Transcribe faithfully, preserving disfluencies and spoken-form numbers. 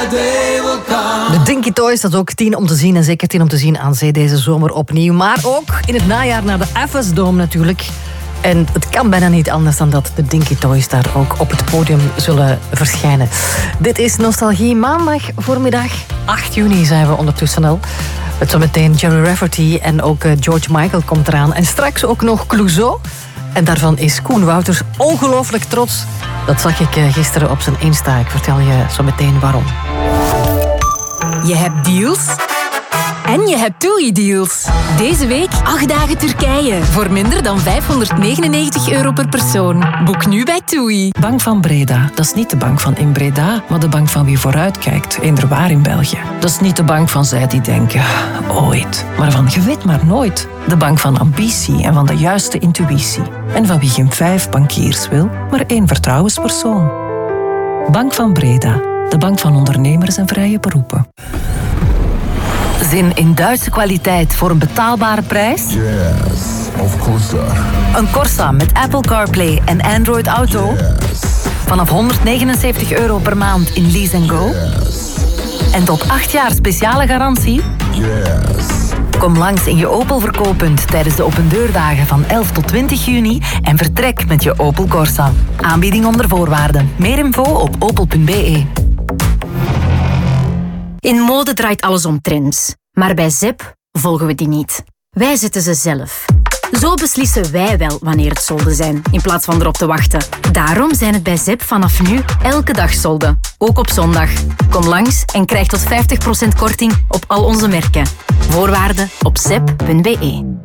De Dinky Toys, dat is ook tien om te zien en zeker tien om te zien aan zee deze zomer opnieuw. Maar ook in het najaar naar de F S Dome natuurlijk. En het kan bijna niet anders dan dat de Dinky Toys daar ook op het podium zullen verschijnen. Dit is Nostalgie maandag voormiddag. acht juni zijn we ondertussen al. Met zometeen Jerry Rafferty en ook George Michael komt eraan. En straks ook nog Clouseau. En daarvan is Koen Wouters ongelooflijk trots. Dat zag ik gisteren op zijn Insta. Ik vertel je zo meteen waarom. Je hebt deals en je hebt TUI-deals. Deze week acht dagen Turkije voor minder dan vijfhonderdnegenennegentig euro per persoon. Boek nu bij TUI. Bank van Breda, dat is niet de bank van in Breda, maar de bank van wie vooruitkijkt, inderwaar in België. Dat is niet de bank van zij die denken, ooit, maar van je weet maar nooit. De bank van ambitie en van de juiste intuïtie. En van wie geen vijf bankiers wil, maar één vertrouwenspersoon. Bank van Breda, de bank van ondernemers en vrije beroepen. Zin in Duitse kwaliteit voor een betaalbare prijs? Yes, of course. Een Corsa met Apple CarPlay en Android Auto? Yes. Vanaf honderdnegenenzeventig euro per maand in Lease and Go? Yes. En tot acht jaar speciale garantie? Yes. Kom langs in je Opel verkooppunt tijdens de opendeurdagen van elf tot twintig juni en vertrek met je Opel Corsa. Aanbieding onder voorwaarden. Meer info op opel punt b e. In mode draait alles om trends. Maar bij Zep volgen we die niet. Wij zetten ze zelf. Zo beslissen wij wel wanneer het solden zijn, in plaats van erop te wachten. Daarom zijn het bij Zep vanaf nu elke dag solden. Ook op zondag. Kom langs en krijg tot vijftig procent korting op al onze merken. Voorwaarden op zep punt b e.